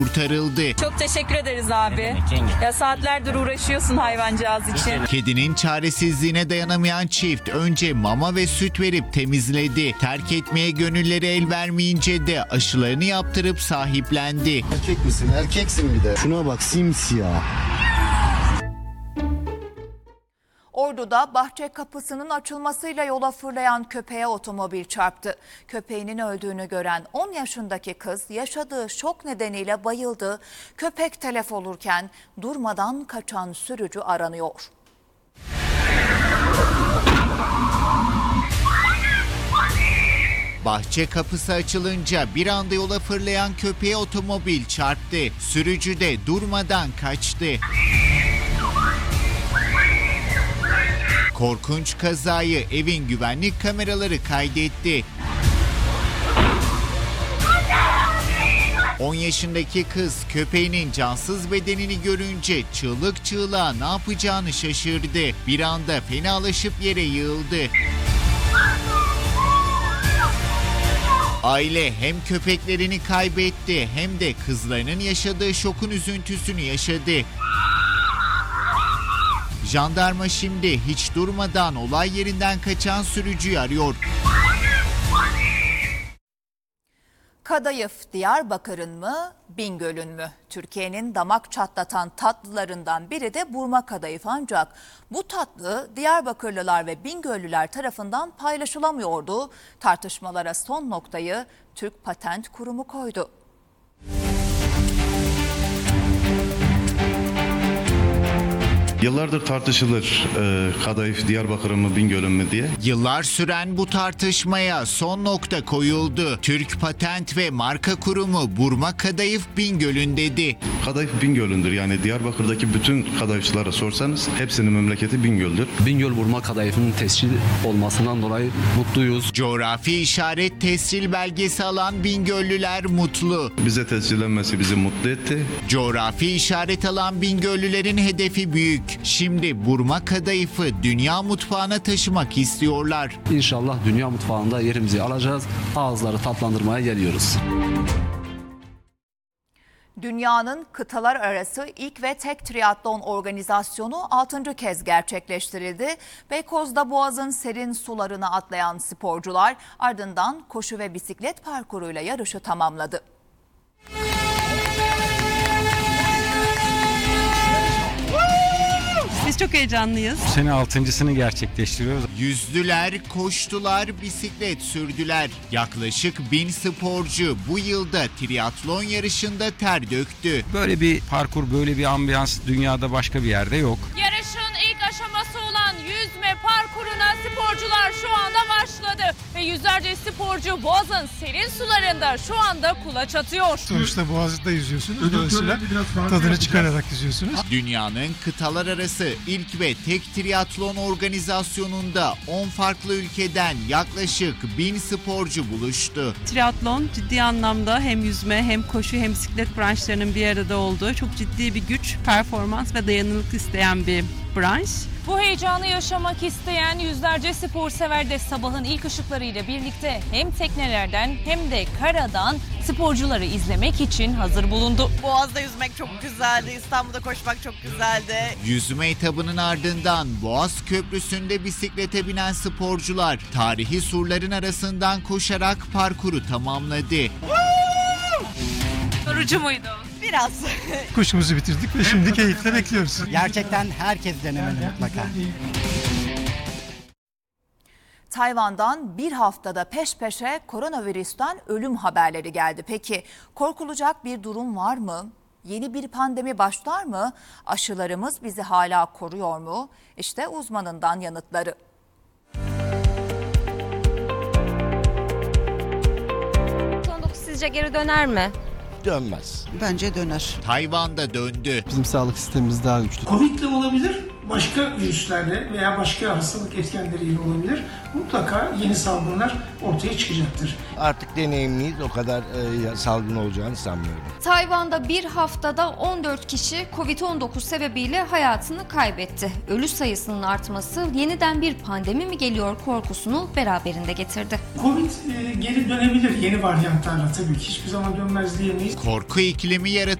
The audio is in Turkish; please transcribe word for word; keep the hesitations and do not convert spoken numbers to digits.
kurtarıldı. Çok teşekkür ederiz abi. Ya saatlerdir uğraşıyorsun hayvancağız için. Kedinin çaresizliğine dayanamayan çift önce mama ve süt verip temizledi. Terk etmeye gönülleri el vermeyince de aşılarını yaptırıp sahiplendi. Erkek misin? Erkeksin bir de. Şuna bak, simsiyah. Ordu'da bahçe kapısının açılmasıyla yola fırlayan köpeğe otomobil çarptı. Köpeğinin öldüğünü gören on yaşındaki kız yaşadığı şok nedeniyle bayıldı. Köpek telef olurken durmadan kaçan sürücü aranıyor. Bahçe kapısı açılınca bir anda yola fırlayan köpeğe otomobil çarptı. Sürücü de durmadan kaçtı. Korkunç kazayı evin güvenlik kameraları kaydetti. on yaşındaki kız köpeğinin cansız bedenini görünce çığlık çığlığa ne yapacağını şaşırdı. Bir anda fenalaşıp yere yığıldı. Aile hem köpeklerini kaybetti hem de kızlarının yaşadığı şokun üzüntüsünü yaşadı. Jandarma şimdi hiç durmadan olay yerinden kaçan sürücüyü arıyor. Kadayıf Diyarbakır'ın mı, Bingöl'ün mü? Türkiye'nin damak çatlatan tatlılarından biri de burma kadayıf, ancak bu tatlı Diyarbakırlılar ve Bingöllüler tarafından paylaşılamıyordu. Tartışmalara son noktayı Türk Patent Kurumu koydu. Yıllardır tartışılır e, kadayıf Diyarbakır'ın mı Bingöl'ün mü diye. Yıllar süren bu tartışmaya son nokta koyuldu. Türk Patent ve Marka Kurumu burma kadayıf Bingöl'ün dedi. Kadayıf Bingöl'ündür, yani Diyarbakır'daki bütün kadayıfçılara sorsanız hepsinin memleketi Bingöl'dür. Bingöl burma kadayıfının tescil olmasından dolayı mutluyuz. Coğrafi işaret tescil belgesi alan Bingöllüler mutlu. Bize tescillenmesi bizi mutlu etti. Coğrafi işaret alan Bingöllülerin hedefi büyük. Şimdi burma kadayıfı dünya mutfağına taşımak istiyorlar. İnşallah dünya mutfağında yerimizi alacağız. Ağızları tatlandırmaya geliyoruz. Dünyanın kıtalar arası ilk ve tek triatlon organizasyonu altıncı kez gerçekleştirildi. Beykoz'da Boğaz'ın serin sularına atlayan sporcular ardından koşu ve bisiklet parkuruyla yarışı tamamladı. Biz çok heyecanlıyız. Bu sene altıncısını gerçekleştiriyoruz. Yüzdüler, koştular, bisiklet sürdüler. Yaklaşık bin sporcu bu yılda triatlon yarışında ter döktü. Böyle bir parkur, böyle bir ambiyans dünyada başka bir yerde yok. Yarışın ilk aşaması olan yüzme parkuruna sporcular şu anda başladı. Ve yüzlerce sporcu Boğaz'ın serin sularında şu anda kulaç atıyor. Sonuçta Boğaz'da yüzüyorsunuz. Dolayısıyla tadını çıkararak yüzüyorsunuz. Dünyanın kıtalar arası ilk ve tek triatlon organizasyonunda on farklı ülkeden yaklaşık bin sporcu buluştu. Triatlon ciddi anlamda hem yüzme hem koşu hem bisiklet branşlarının bir arada olduğu çok ciddi bir güç, performans ve dayanıklılık isteyen bir branş. Bu heyecanı yaşamak isteyen yüzlerce spor sever de sabahın ilk ışıklarıyla birlikte hem teknelerden hem de karadan sporcuları izlemek için hazır bulundu. Boğaz'da yüzmek çok güzeldi, İstanbul'da koşmak çok güzeldi. Yüzme etabının ardından Boğaz Köprüsü'nde bisiklete binen sporcular tarihi surların arasından koşarak parkuru tamamladı. Yorucu muydu? Biraz. Koşumuzu bitirdik ve şimdi keyifle bekliyoruz. Gerçekten herkes denemeli mutlaka. Tayvan'dan bir haftada peş peşe koronavirüsten ölüm haberleri geldi. Peki korkulacak bir durum var mı? Yeni bir pandemi başlar mı? Aşılarımız bizi hala koruyor mu? İşte uzmanından yanıtları. doksan dokuz sizce geri döner mi? Dönmez. Bence döner. Tayvan'da döndü. Bizim sağlık sistemimiz daha güçlü. Covid'le olabilir. başka virüslerle veya başka hastalık etkenleriyle olabilir. Mutlaka yeni salgınlar ortaya çıkacaktır. Artık deneyimliyiz, o kadar e, salgın olacağını sanmıyorum. Tayvan'da bir haftada on dört kişi kovid on dokuz sebebiyle hayatını kaybetti. Ölü sayısının artması yeniden bir pandemi mi geliyor korkusunu beraberinde getirdi. Covid e, geri dönebilir yeni varyantlarla tabii ki. Hiçbir zaman dönmez diyemeyiz. Korku iklimi yaratıyor.